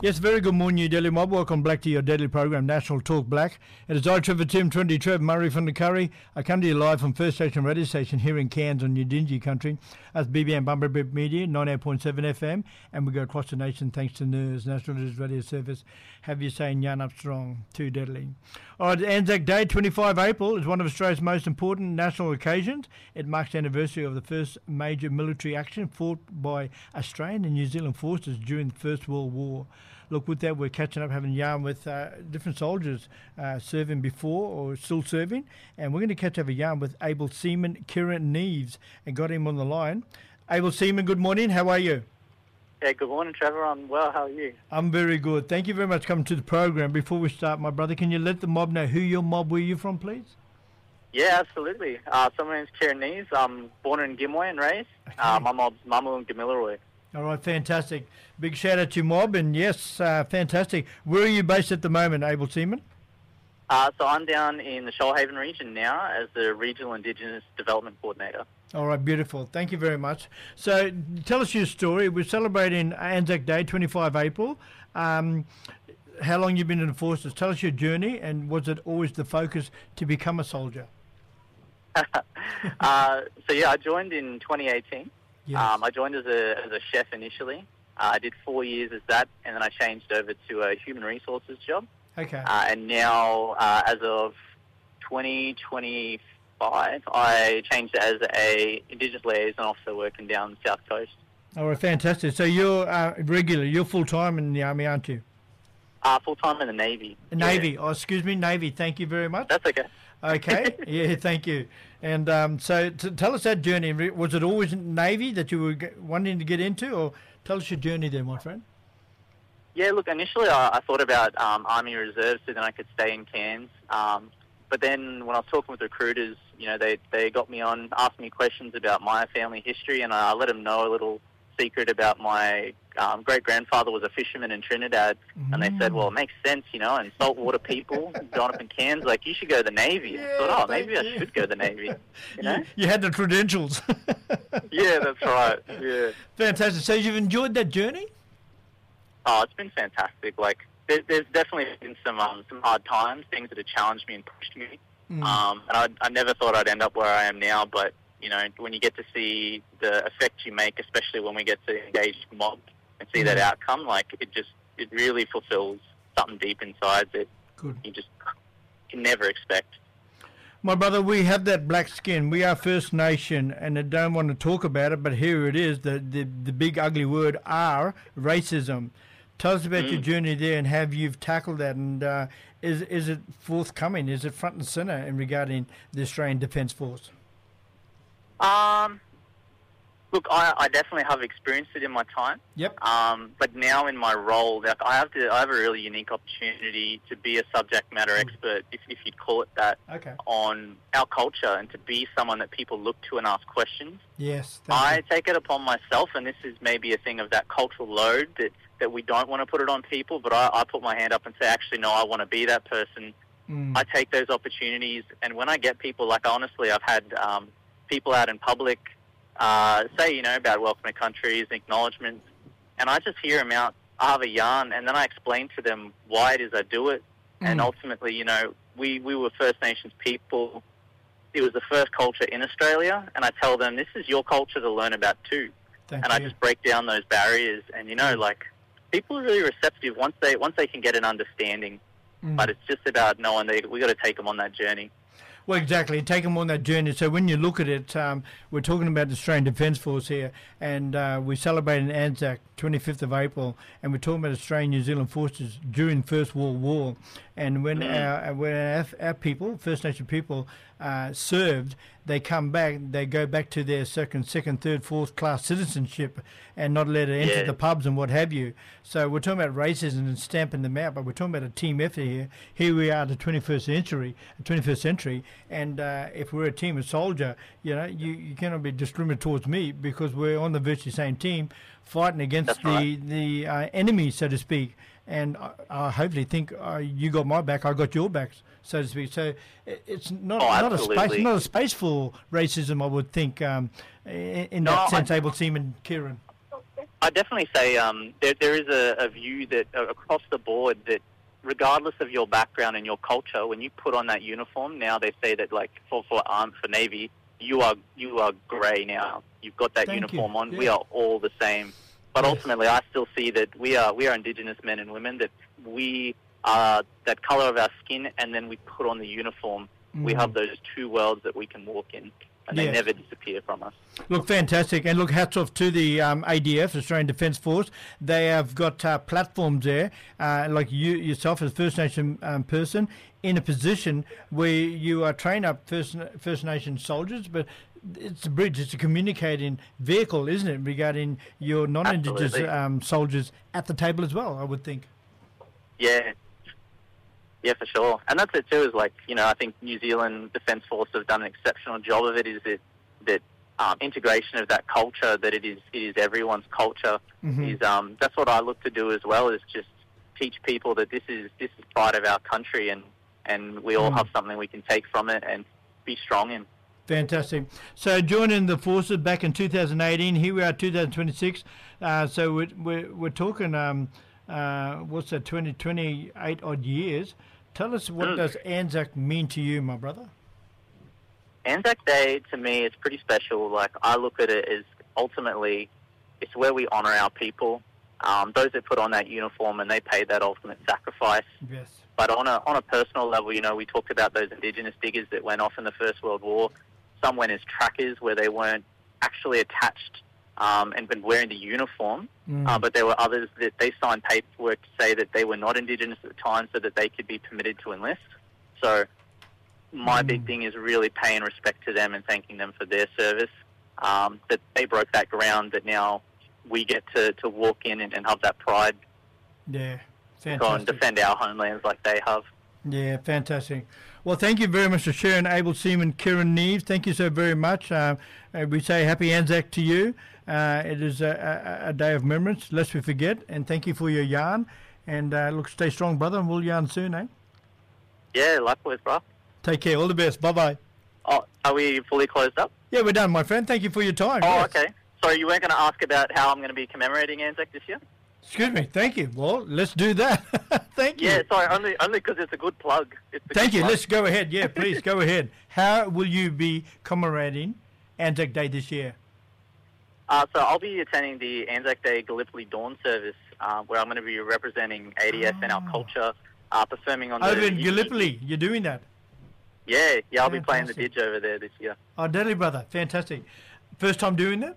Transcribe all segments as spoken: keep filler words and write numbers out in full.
Yes, very good morning, New Delhi Mob. Welcome back to your daily program, National Talk Black. It is I, Trevor Tim, twenty Trev, Murray from the Curry. I come to you live from First Station Radio Station here in Cairns on New Dingy Country. That's B B M Bumper Bip Media, ninety-eight point seven F M. And we go across the nation thanks to N U R S, National News Radio Service. Have you saying yarn up strong, too deadly. All right, Anzac Day, twenty-fifth of April, is one of Australia's most important national occasions. It marks the anniversary of the first major military action fought by Australian and New Zealand forces during the First World War. Look, with that, we're catching up, having yarn with uh, different soldiers uh, serving before or still serving. And we're going to catch up a yarn with able seaman Kieran Neves and got him on the line. Able seaman, good morning. How are you? Yeah, good morning, Trevor. I'm well. How are you? I'm very good. Thank you very much for coming to the program. Before we start, my brother, can you let the mob know who your mob were you from, please? Yeah, absolutely. Uh, so my name's Kieran Neves. I'm born in Gimway and raised. Okay. Uh, my mob's Mama and Gamilaroi. All right, fantastic. Big shout out to your mob, and yes, uh, fantastic. Where are you based at the moment, able seaman? Uh, so I'm down in the Shoalhaven region now as the Regional Indigenous Development Coordinator. All right, beautiful. Thank you very much. So tell us your story. We're celebrating Anzac Day, twenty-fifth of April. Um, how long you've been in the forces? Tell us your journey, and was it always the focus to become a soldier? uh, so yeah, I joined in twenty eighteen. Yes. Um, I joined as a as a chef initially. Uh, I did four years as that, and then I changed over to a human resources job. Okay. Uh, and now, uh, as of twenty twenty-five, I changed as a Indigenous liaison officer working down the South Coast. All right, fantastic. So you're uh, regular, you're full-time in the Army, aren't you? Uh, full-time in the Navy. Navy. Yeah. Oh, excuse me, Navy. Thank you very much. That's okay. Okay. Yeah, thank you. And um, so t- tell us that journey. Was it always Navy that you were g- wanting to get into, or tell us your journey there, my friend? Yeah, look, initially I, I thought about um, Army Reserve so then I could stay in Cairns. Um, but then when I was talking with recruiters, you know, they, they got me on, asked me questions about my family history, and I let them know a little secret about my um, great-grandfather was a fisherman in Trinidad. Mm. And they said, well, it makes sense, you know, and saltwater people growing up in Cairns, like, you should go to the Navy. Yeah, I thought, oh, maybe you. I should go to the Navy. You know? You, you had the credentials. Yeah, that's right. Yeah. Fantastic. So you've enjoyed that journey? Oh, it's been fantastic. Like, there, there's definitely been some um, some hard times, things that have challenged me and pushed me. Mm. Um, and I, I never thought I'd end up where I am now, but, you know, when you get to see the effect you make, especially when we get to engage mob and see mm. that outcome, like, it just, it really fulfills something deep inside that Good. You just can never expect. My brother, we have that black skin. We are First Nation, and I don't want to talk about it, but here it is, the, the, the big ugly word R, racism. Tell us about mm. your journey there and how you've tackled that, and uh, is is it forthcoming? Is it front and centre in regarding the Australian Defence Force? Um, look, I, I definitely have experienced it in my time. Yep. Um, but now in my role, like, I have to, I have a really unique opportunity to be a subject matter expert, if, if you'd call it that, okay. on our culture, and to be someone that people look to and ask questions. Yes. I you. take it upon myself, and this is maybe a thing of that cultural load that, that we don't want to put it on people, but I, I put my hand up and say, actually, no, I want to be that person. Mm. I take those opportunities, and when I get people, like, honestly, I've had um, people out in public uh, say, you know, about welcoming countries, acknowledgements, and I just hear them out, I have a yarn, and then I explain to them why it is I do it, mm. and ultimately, you know, we, we were First Nations people. It was the first culture in Australia, and I tell them, this is your culture to learn about too. Thank and you. I just break down those barriers, and, you know, like, people are really receptive once they once they can get an understanding, mm. but it's just about knowing that we got to take them on that journey. Well, exactly. Take them on that journey. So when you look at it, um, we're talking about the Australian Defence Force here, and uh, we're celebrating Anzac, twenty-fifth of April, and we're talking about Australian New Zealand forces during the First World War. And when mm. our when our, our people, First Nation people, uh, served, they come back, they go back to their second, second, third, fourth class citizenship, and not let it enter yeah. the pubs and what have you. So we're talking about racism and stamping them out, but we're talking about a team effort here. Here we are, the twenty-first century, twenty-first century, and uh, if we're a team of soldier, you know, you, you cannot be discriminatory towards me because we're on the virtually same team, fighting against That's the right. the uh, enemy, so to speak. And I, I hopefully think uh, you got my back, I got your back, so to speak. So it, it's not oh, not a space not a space for racism, I would think. Um, in, in no, that sense, I, able seaman Kieran. I definitely say um, there, there is a, a view that uh, across the board that regardless of your background and your culture, when you put on that uniform, now they say that like for for arm for Navy, you are you are grey now. You've got that Thank uniform you. on. Yeah. We are all the same. But Yes. ultimately, I still see that we are we are Indigenous men and women. That we are that colour of our skin, and then we put on the uniform. We Mm. have those two worlds that we can walk in, and they Yes. never disappear from us. Look, fantastic. And look, hats off to the um, A D F, Australian Defence Force. They have got uh, platforms there, uh, like you yourself as First Nation um, person, in a position where you are trained up First, First Nation soldiers, but it's a bridge, it's a communicating vehicle, isn't it, regarding your non-Indigenous Absolutely. um, soldiers at the table as well, I would think. Yeah. Yeah, for sure. And that's it too, is like, you know, I think New Zealand Defence Force have done an exceptional job of it, is that, that um, integration of that culture, that it is it is everyone's culture. Mhm. Is um, That's what I look to do as well, is just teach people that this is this is pride of our country, and, and we all Mm. have something we can take from it and be strong in. Fantastic. So joining the forces back in two thousand eighteen, here we are two thousand twenty-six. Uh, so we're, we're, we're talking, um, uh, what's that, twenty, twenty-eight odd years. Tell us, what Mm. does Anzac mean to you, my brother? Anzac Day, to me, is pretty special. Like, I look at it as ultimately, it's where we honour our people, um, those that put on that uniform and they paid that ultimate sacrifice. Yes. But on a on a personal level, you know, we talked about those Indigenous diggers that went off in the First World War. Some went as trackers, where they weren't actually attached um, and been wearing the uniform. Mm. Uh, but there were others that they signed paperwork to say that they were not Indigenous at the time, so that they could be permitted to enlist. So my Mm. big thing is really paying respect to them and thanking them for their service. Um, that they broke that ground, that now we get to, to walk in and, and have that pride, Yeah. go and Fantastic. defend our homelands like they have. Yeah, fantastic. Well, thank you very much for sharing, Able Seaman Kieran Neves. Thank you so very much. Uh, uh, we say happy Anzac to you. Uh, it is a, a, a day of remembrance, lest we forget. And thank you for your yarn. And uh, look, stay strong, brother, and we'll yarn soon, eh? Yeah, likewise, bro. Take care. All the best. Bye-bye. Oh, are we fully closed up? Yeah, we're done, my friend. Thank you for your time. Oh, Yes. okay. Sorry, you weren't going to ask about how I'm going to be commemorating Anzac this year? Excuse me. Thank you. Well, let's do that. Thank you. Yeah, sorry, only only because it's a good plug. It's a Thank good you. plug. Let's go ahead. Yeah, please go ahead. How will you be commemorating Anzac Day this year? Uh, so I'll be attending the Anzac Day Gallipoli Dawn service, uh, where I'm going to be representing A D S and our Oh. culture, uh, performing on Over the... in Gallipoli, you're doing that. Yeah, yeah, I'll be playing the Fantastic. didge over there this year. Oh, deadly brother. Fantastic. First time doing that?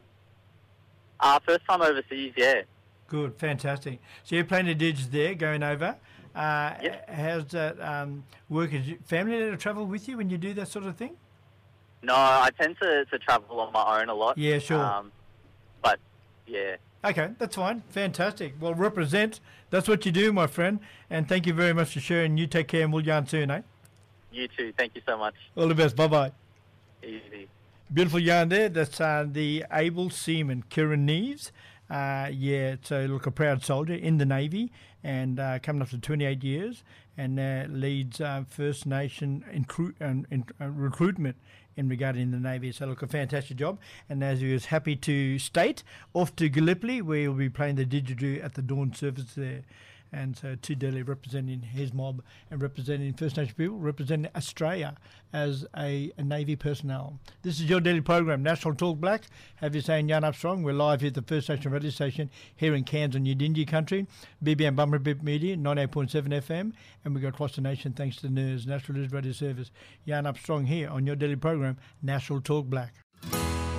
Uh, first time overseas, yeah. Good, fantastic. So you're playing the digits there, going over. Uh, Yep. How's that um, work? Is your family there to travel with you when you do that sort of thing? No, I tend to, to travel on my own a lot. Yeah, sure. Um, but, yeah. Okay, that's fine. Fantastic. Well, represent. That's what you do, my friend. And thank you very much for sharing. You take care, and we'll yarn soon, eh? You too. Thank you so much. All the best. Bye-bye. Easy. Beautiful yarn there. That's uh, the Able Seaman, Kieran Neves. Uh, yeah, so look, a proud soldier in the Navy and uh, coming up to twenty-eight years, and uh, leads uh, First Nation incru- um, in, uh, recruitment in regarding the Navy. So look, a fantastic job. And as he was happy to state, off to Gallipoli, where he'll be playing the didgeridoo at the dawn service there. And so to Delhi, representing his mob and representing First Nation people, representing Australia as a, a Navy personnel. This is your daily program, National Talk Black. Have you saying Yarn Up Strong? We're live here at the First Nation radio station here in Cairns on Yidinji country, B B M Bumblebee Media, ninety-eight point seven F M, and we go across the nation thanks to N E R S, National News Radio Service. Yarn Up Strong here on your daily program, National Talk Black.